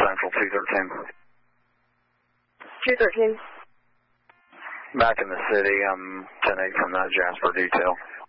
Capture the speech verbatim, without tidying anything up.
Central two thirteen. two thirteen. Back in the city. I'm ten eight from that Jasper detail.